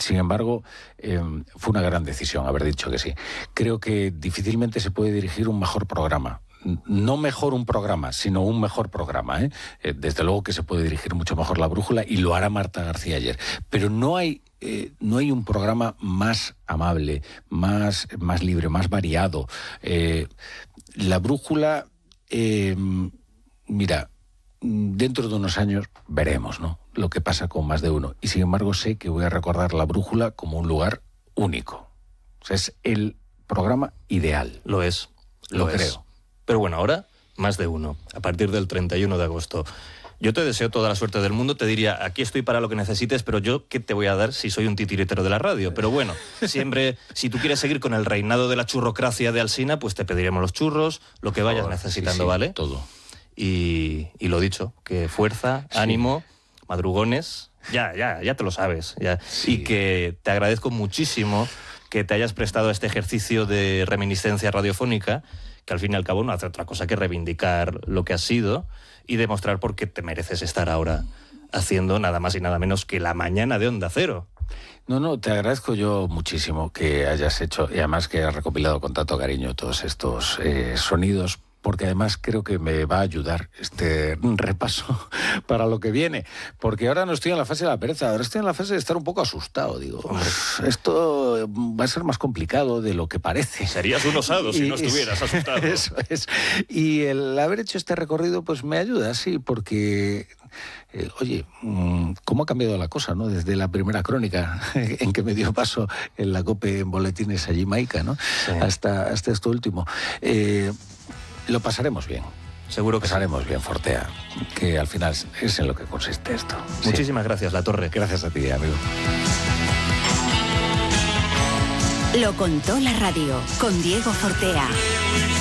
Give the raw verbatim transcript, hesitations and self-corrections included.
sin embargo, eh, fue una gran decisión haber dicho que sí. Creo que difícilmente se puede dirigir un mejor programa. No mejor un programa, sino un mejor programa, ¿eh? Eh, desde luego que se puede dirigir mucho mejor La Brújula y lo hará Marta García ayer. Pero no hay, eh, no hay un programa más amable, más, más libre, más variado. Eh, La Brújula, eh, mira, dentro de unos años veremos, ¿no?, lo que pasa con Más de Uno. Y sin embargo sé que voy a recordar La Brújula como un lugar único. O sea, es el programa ideal. Lo es. Lo, lo creo. Es. Pero bueno, ahora Más de Uno, a partir del treinta y uno de agosto. Yo te deseo toda la suerte del mundo, te diría, aquí estoy para lo que necesites, pero yo, ¿qué te voy a dar si soy un titiritero de la radio? Pero bueno, siempre, si tú quieres seguir con el reinado de la churrocracia de Alsina, pues te pediremos los churros, lo que vayas oh, necesitando, sí, sí, ¿vale? Todo. Y, y lo dicho, que fuerza, sí. ánimo, madrugones, ya, ya, ya te lo sabes. Ya. Sí. Y que te agradezco muchísimo que te hayas prestado a este ejercicio de reminiscencia radiofónica, que al fin y al cabo no hace otra cosa que reivindicar lo que has sido y demostrar por qué te mereces estar ahora haciendo nada más y nada menos que La Mañana de Onda Cero. No, no, te agradezco yo muchísimo que hayas hecho, y además que has recopilado con tanto cariño todos estos eh, sonidos, porque además creo que me va a ayudar este repaso para lo que viene, porque ahora no estoy en la fase de la pereza, ahora estoy en la fase de estar un poco asustado, digo, esto va a ser más complicado de lo que parece. Serías un osado y, si no estuvieras es, asustado. Eso es, y el haber hecho este recorrido pues me ayuda, sí, porque... Eh, oye, ¿cómo ha cambiado la cosa, no? Desde la primera crónica en que me dio paso en la COPE en boletines allí Maica, ¿no? Sí. Hasta, hasta esto último. Eh, lo pasaremos bien. Seguro que pasaremos sí. bien, Fortea, que al final es en lo que consiste esto. Muchísimas sí. gracias, La Torre. Gracias a ti, amigo. Lo contó la radio con Diego Fortea.